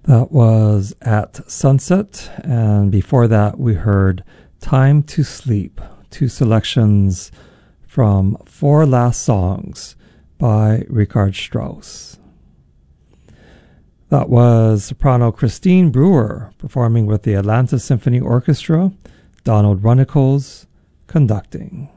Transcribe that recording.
That was At Sunset, and before that we heard Time to Sleep, two selections from Four Last Songs by Richard Strauss. That was soprano Christine Brewer performing with the Atlanta Symphony Orchestra, Donald Runnicles conducting.